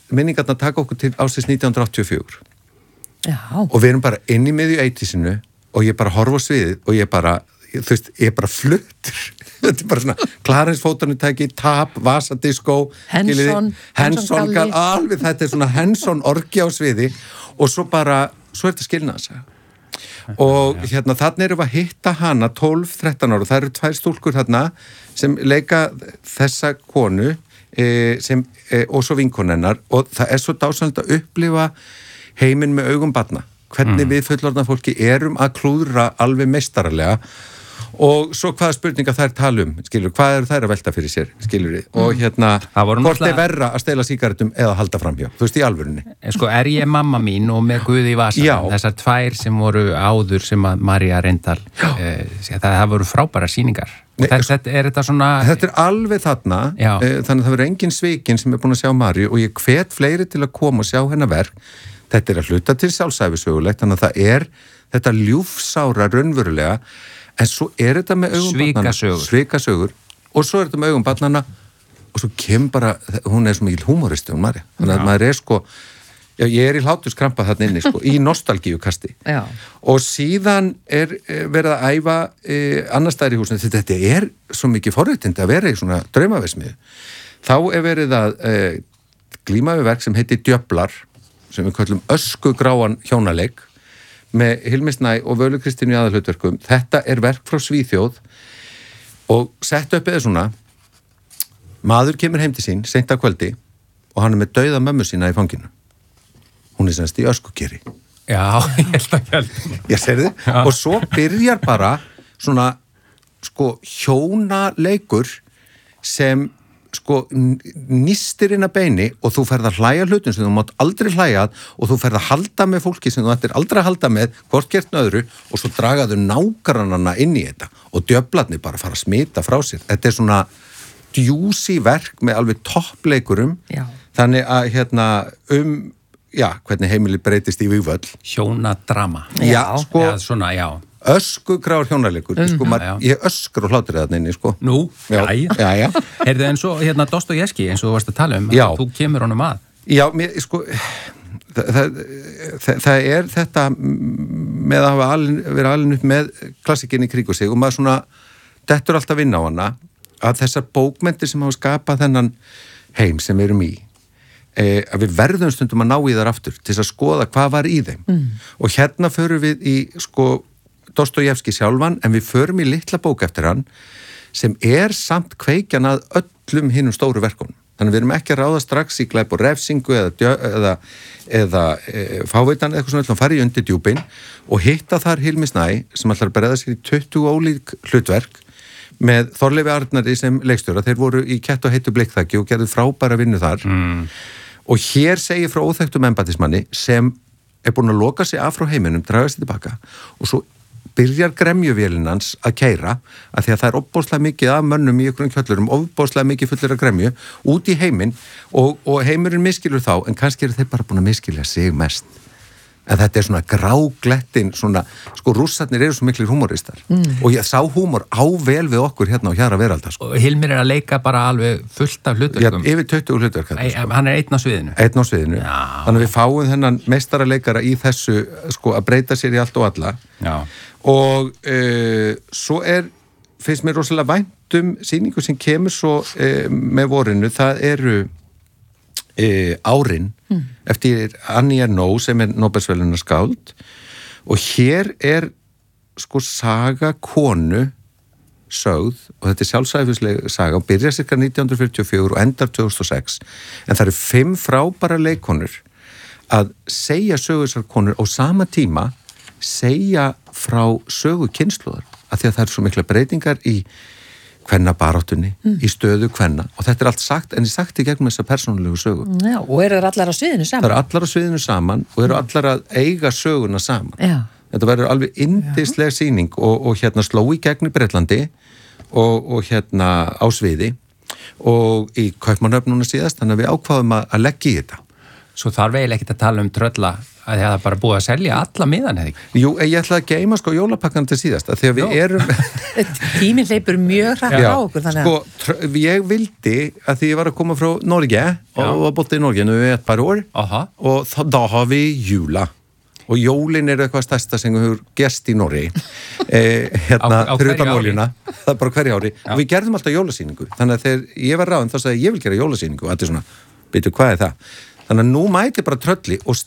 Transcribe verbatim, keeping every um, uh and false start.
minningarnar taka okkur til ásins nítján hundruð áttatíu og fjögur. Já. Og við erum bara inn í miðju eittísinu og ég bara horfa á sviðið og ég bara, þú veist, ég bara fluttur. Þetta er bara svona Clarence fótarnutæki, tap, vasadiskó, Henson, Henson, alveg þetta er svona Henson orgi á sviði og svo bara, svo er þetta skilnaðsaga. Og hérna þarna erum við að hitta hana tólf þrettán ára og það eru tvær stúlkur þarna sem leika þessa konu e, sem, e, og svo vinkonennar og það er svo dásanlegt að upplifa heiminn með augum barna hvernig mm. við fullorðna fólki erum að klúðra alveg meistararlega og svo hvaða spurninga þær tala um skilur, hvað eru þær að velta fyrir sér skilur við, og hérna, hvort er verra að stela sígarettum eða halda framhjá, þú veist í alvörunni. Sko, er ég mamma mín og með Guði í vasan, þessar tvær sem voru áður sem að María Reyndal eh, það, það voru frábæra sýningar og Nei, þetta er þetta svona þetta er alveg þarna, e, þannig að það verður engin svikin sem er búin að sjá Maríu og ég hvet fleiri til að koma og sjá hennar verk. Þetta er að hluta til sjálfsæfisögulegt, þannig að það er þetta ljúfsára raunverulega. En svo er þetta með augum barnana, svikasögur, og svo er þetta með augum barnana og svo kemur bara, hún er svo mikil húmoristi, hún María, þannig að maður er sko, já, ég er í hláturskrampa þarna inni, sko, í nostalgíukasti. Já. Og síðan er verið að æfa e, annar staðar í húsinu, þetta er svo mikið forréttindi að vera í svona draumaversmiðu. Þá er verið að e, glíma við verk sem heitir Djöflar, sem við kallum öskugráan hjónaleik, með Hilmi Snæ og Völu Kristínu í aðalhlutverkum. Þetta er verk frá Svíþjóð og sett upp eða svona maður kemur heim til sín seint að kvöldi og hann er með dauða mömmu sína í fanginu. Hún er semst í öskukeri. Já, ég held að held. Ég segir þið. Og svo byrjar bara svona sko hjónaleikur sem sko nýstir inn að beini og þú ferð að hlæja hlutum sem þú mátt aldrei hlæja og þú ferð að halda með fólki sem þú ættir aldrei að halda með hvort gert öðru og svo dragaðu nágrannana inn í þetta og djöflarnir bara fara að smita frá sér. Þetta er svona djúsi verk með alveg toppleikurum þannig að hérna um já, hvernig heimili breytist í vígvöll. Hjónadrama. Já, sko. Já, svona, já. Öskugrár hjónalegur, mm, sko, maður, ég öskur og hlátur þarna inni, sko. Nú, já, já, já. Heyrðu, en svo, hérna, Dostojevski, eins og þú varst að tala um, já. Þú kemur honum að. Já, mér, sko, það, það, það er þetta með að hafa alin, vera alin upp með klassikinni í kring og sig og maður svona, dettur alltaf inn á hana, að þessar bókmenntir sem hafa skapað þennan heim sem við erum í, e, að við verðum stundum að ná í þar aftur til að skoða hvað var í þeim. Mm. Og hérna förum við í, sko, Dostojevski sjálfan, en við förum í litla bók eftir hann sem er samt kveikjan að öllum hinnum stóru verkunum. Þannig við erum ekki að ráða strax í glæp og refsingu eða, eða, eða e, fáveitan eða eitthvað svona, ætlum að fara í undir djúpin og hitta þar Hilmi Snæ sem ætlar að bregða sér í tuttugu ólík hlutverk með Þorleifi Arnari sem leikstjóra. Þeir voru í Kett og heitu blikkþaki og gerðu frábæra vinnu þar. Mm. Og hér segir frá óþekktum embættismanni sem er búin að loka sig af frá heiminum, draga sig tilbaka og svo byrjar gremjuvélinn hans að keyra að því að það er ofboðslega mikið af mönnum í einhverjum kjöllurum, ofboðslega mikið fullir af gremju út í heiminn og, og heimurinn miskilur þá, en kannski eru þeir bara búin að miskilja sig mest. En þetta er svona gráglettin, svona, sko rússarnir eru svo miklir humoristar mm. og ég sá humor á vel við okkur hérna á Hjara Veraldar, sko. Og Hilmir er að leika bara alveg fullt af hlutverkum. Já, yfir tuttugu hlutverk. Ei, sko. Hann er einn á sviðinu. Einn á sviðinu. Já. Þannig að við fáum þennan meistaraleikara í þessu, sko, að breyta sér í allt og alla. Já. Og uh, svo er, finnst mér rosalega vænt um sýningu sem kemur svo uh, með vorinu, það eru uh, Árin mm. eftir Annie Ernaux sem er Nóbelsverðlaunar skáld og hér er sko saga konu sögð og þetta er sjálfsæfisleg saga og byrjar cirka nítján hundruð fjörutíu og fjögur og endar tvö þúsund og sex en það eru fimm frábæra leikonur að segja sögursar konur á sama tíma segja frá sögu kynslóðar af því að það eru svo mikla breytingar í kvennabaráttunni, mm. í stöðu kvenna og þetta er allt sagt, en ég sagt í gegnum þessa persónulegu sögu. Já, og eru þeir allar á sviðinu saman? Það eru allar á sviðinu saman og eru allar að eiga söguna saman. Já. Þetta verður alveg yndisleg sýning og, og hérna sló í gegn í Bretlandi og, og hérna á sviði og í Kaupmannahöfn núna síðast, þannig að við ákváðum að, að leggja í þetta. Svo þarf eiginlega ekkert að tala um trölla að það er bara búið að selja alla miðan eða ekki? Jú, ég ætla að geima sko jólapakkan til síðast að þegar við Jó. erum Tíminn hleypur mjög hrætt á okkur þannig sko, tr- ég vildi að því ég var að koma frá Norge og var bort i Norge nu i ett par år Aha. og þá, þá har vi jula og jólin er eitthvað stærsta sem við höfum gerst í Norri eh, hérna, Á- á fyrir hverju utan ári? oljuna það er bara hverju ári og við gerðum alltaf jólasýningu þannig að þegar ég var ráðin þá sagði ég, ég vil gera jólasýningu og þetta er svona, veitu hvað er það þannig að nú mæti bara trölli og